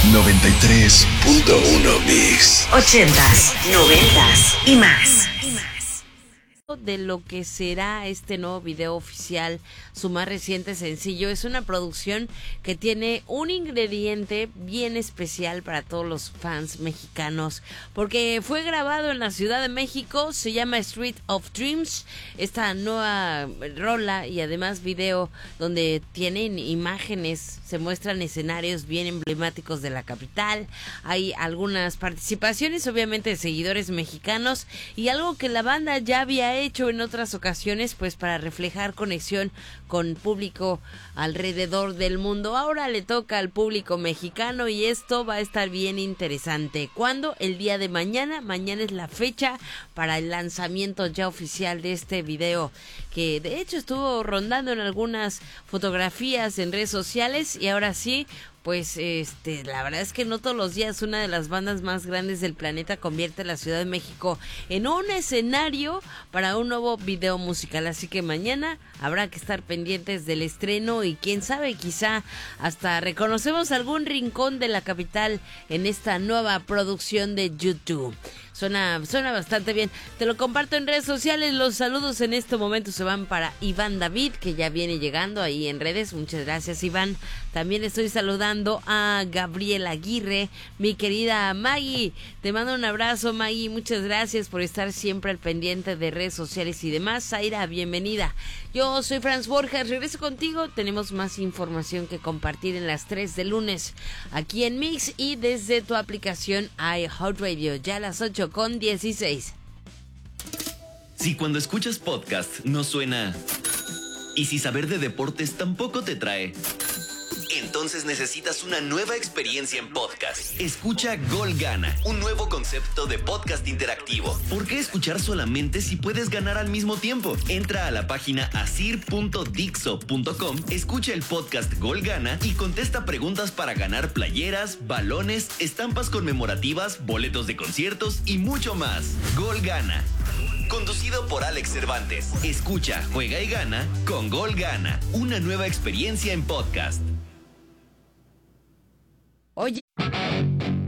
93.1 Mix. 80s, 90s y más. De lo que será este nuevo video oficial, su más reciente sencillo. Es una producción que tiene un ingrediente bien especial para todos los fans mexicanos, porque fue grabado en la Ciudad de México. Se llama Street of Dreams, esta nueva rola, y además video donde tienen imágenes, se muestran escenarios bien emblemáticos de la capital. Hay algunas participaciones obviamente de seguidores mexicanos y algo que la banda ya había hecho en otras ocasiones, pues para reflejar conexión con público alrededor del mundo. Ahora le toca al público mexicano y esto va a estar bien interesante. ¿Cuándo? El día de mañana. Mañana es la fecha para el lanzamiento ya oficial de este video, que de hecho estuvo rondando en algunas fotografías en redes sociales. Y ahora sí, pues la verdad es que no todos los días una de las bandas más grandes del planeta convierte a la Ciudad de México en un escenario para un nuevo video musical. Así que mañana habrá que estar pendientes del estreno y quién sabe, quizá hasta reconocemos algún rincón de la capital en esta nueva producción de YouTube. Suena bastante bien. Te lo comparto en redes sociales. Los saludos en este momento se van para Iván David, que ya viene llegando ahí en redes. Muchas gracias, Iván. También estoy saludando a Gabriel Aguirre, mi querida Maggie. Te mando un abrazo, Maggie. Muchas gracias por estar siempre al pendiente de redes sociales y demás. Zaira, bienvenida. Yo soy Franz Borjas. Regreso contigo. Tenemos más información que compartir en las 3 de lunes aquí en Mix y desde tu aplicación iHeartRadio. Ya a las 8:16. Si cuando escuchas podcast no suena y si saber de deportes tampoco te trae, entonces necesitas una nueva experiencia en podcast. Escucha Gol Gana, un nuevo concepto de podcast interactivo. ¿Por qué escuchar solamente si puedes ganar al mismo tiempo? Entra a la página asir.dixo.com, escucha el podcast Gol Gana y contesta preguntas para ganar playeras, balones, estampas conmemorativas, boletos de conciertos y mucho más. Gol Gana, conducido por Alex Cervantes. Escucha, juega y gana con Gol Gana, una nueva experiencia en podcast. Oye,